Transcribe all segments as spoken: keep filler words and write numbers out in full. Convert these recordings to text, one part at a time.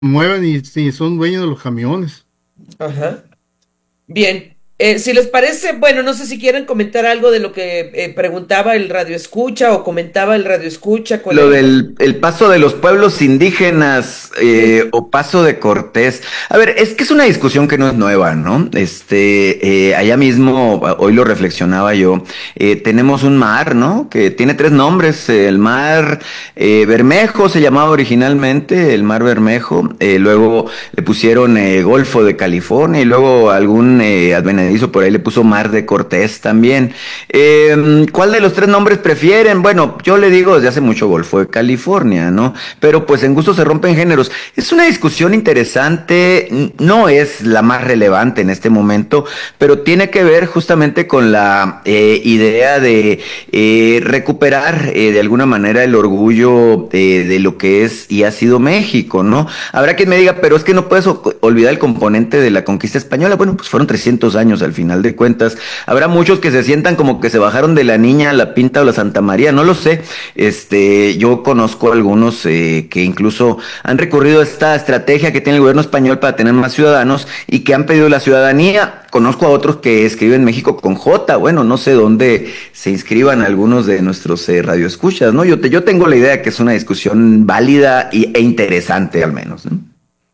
mueven y, sí, son dueños de los camiones. Ajá. Bien, eh, si les parece, bueno, no sé si quieren comentar algo de lo que eh, preguntaba el radio escucha o comentaba el radio escucha con Lo el... del el paso de los pueblos indígenas Sí, eh, o paso de Cortés. A ver, es que es una discusión que no es nueva, ¿no? Este, eh, allá mismo, hoy lo reflexionaba yo, eh, tenemos un mar, ¿no? Que tiene tres nombres. El mar eh, Bermejo se llamaba originalmente, el mar Bermejo. Eh, luego le pusieron eh, Golfo de California y luego algún eh, advenedizo por ahí le puso Mar de Cortés también. Eh, ¿Cuál de los tres nombres prefieren? Bueno, yo le digo desde hace mucho Golfo de California, ¿no? Pero pues en gusto se rompen géneros. Es una discusión interesante, no es la más relevante en este momento, pero tiene que ver justamente con la eh, idea de eh, recuperar eh, de alguna manera el orgullo de, de lo que es y ha sido México, ¿no? Habrá quien me diga, pero es que no puedes olvidar el componente de la conquista española. Bueno, pues fueron trescientos años al final de cuentas. Habrá muchos que se sientan como que se bajaron de la Niña, la Pinta o la Santa María, no lo sé. Este, yo conozco algunos eh, que incluso han recurrido a esta estrategia que tiene el gobierno español para tener más ciudadanos y que han pedido la ciudadanía. Conozco a otros que escriben México con J. Bueno, no sé dónde se inscriban algunos de nuestros eh, radioescuchas, ¿no? Yo, te, yo tengo la idea que es una discusión válida y, e interesante al menos, ¿no?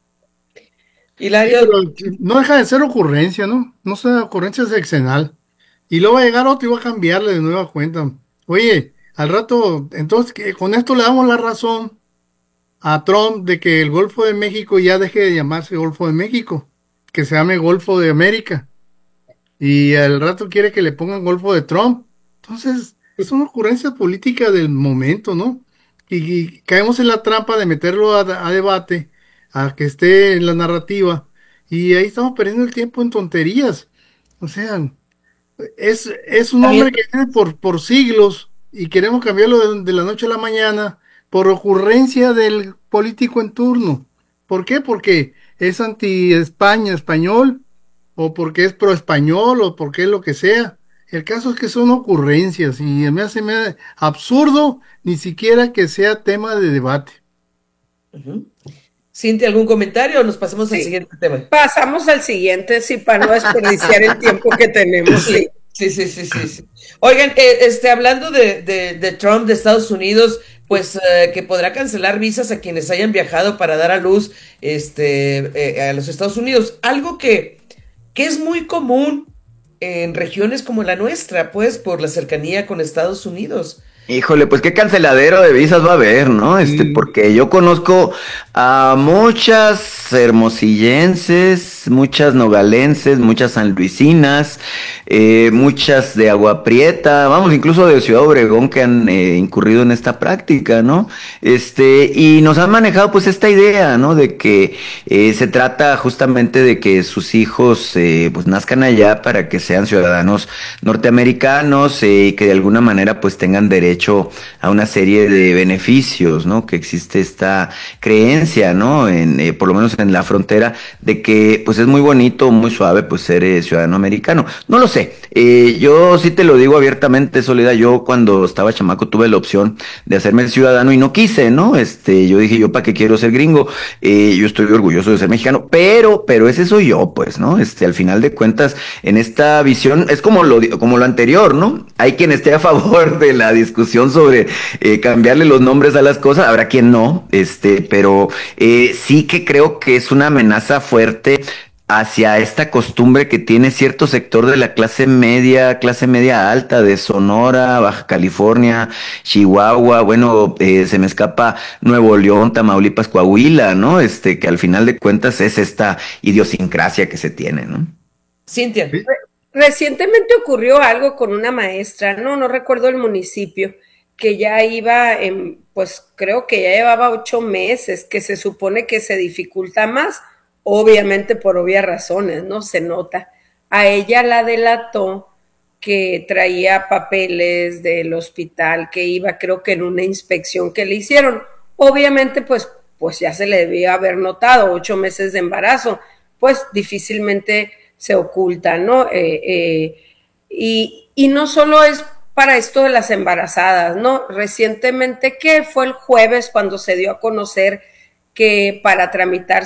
Sí, Hilario, pero no deja de ser ocurrencia, ¿no? No sé, ocurrencia sexenal. Y luego va a llegar otro y va a cambiarle de nueva cuenta. Oye, al rato, entonces, que con esto le damos la razón a Trump de que el Golfo de México ya deje de llamarse Golfo de México, que se llame Golfo de América. Y al rato quiere que le pongan Golfo de Trump. Entonces, es una ocurrencia política del momento, ¿no? Y, y caemos en la trampa de meterlo a, a debate, a que esté en la narrativa, y ahí estamos perdiendo el tiempo en tonterías. O sea, es, es un también hombre que tiene por, por siglos y queremos cambiarlo de, de la noche a la mañana por ocurrencia del político en turno. ¿Por qué? Porque es anti-España, español, o porque es pro-español, o porque es lo que sea. El caso es que son ocurrencias y me hace me- absurdo ni siquiera que sea tema de debate. Ujú. Cintia, ¿algún comentario o nos pasamos al Sí. siguiente tema? Pasamos al siguiente, sí, para no desperdiciar el tiempo que tenemos, Sí, sí. sí, sí, sí, sí, sí. Oigan, eh, este, hablando de, de, de Trump de Estados Unidos, pues eh, que podrá cancelar visas a quienes hayan viajado para dar a luz este, eh, a los Estados Unidos. Algo que, que es muy común en regiones como la nuestra, pues por la cercanía con Estados Unidos. Híjole, pues qué canceladero de visas va a haber, ¿no? Este, Y porque yo conozco a muchas hermosillenses, muchas nogalenses, muchas sanluisinas, eh, muchas de Agua Prieta, vamos, incluso de Ciudad Obregón que han eh, incurrido en esta práctica, ¿no? Este, y nos han manejado pues esta idea, ¿no? De que eh, se trata justamente de que sus hijos eh, pues nazcan allá para que sean ciudadanos norteamericanos eh, y que de alguna manera pues tengan derecho a una serie de beneficios, ¿no? Que existe esta creencia, ¿no? En, eh, por lo menos en la frontera, de que pues es muy bonito, muy suave pues ser eh, ciudadano americano. No lo sé, eh, yo sí te lo digo abiertamente, Soledad, yo cuando estaba chamaco tuve la opción de hacerme ciudadano y no quise, ¿no? Este, yo dije, yo para qué quiero ser gringo, eh, yo estoy orgulloso de ser mexicano, pero, pero ese soy yo, pues, ¿no? Este, al final de cuentas, en esta visión, es como lo, como lo anterior, ¿no? Hay quien esté a favor de la discusión sobre eh, cambiarle los nombres a las cosas, habrá quien no, este, pero eh, sí que creo que es una amenaza fuerte hacia esta costumbre que tiene cierto sector de la clase media, clase media alta de Sonora, Baja California, Chihuahua, bueno, eh, se me escapa Nuevo León, Tamaulipas, Coahuila, ¿no? Este, que al final de cuentas es esta idiosincrasia que se tiene, ¿no? Cintia. Recientemente ocurrió algo con una maestra, no, no recuerdo el municipio, que ya iba en, pues creo que ya llevaba ocho meses, que se supone que se dificulta más, obviamente por obvias razones, ¿no? Se nota. A ella la delató que traía papeles del hospital, que iba, creo que en una inspección que le hicieron. Obviamente, pues, pues ya se le debía haber notado ocho meses de embarazo, pues difícilmente se oculta, ¿no? Eh, eh, y, y no solo es para esto de las embarazadas, ¿no? Recientemente, que fue el jueves cuando se dio a conocer que para tramitar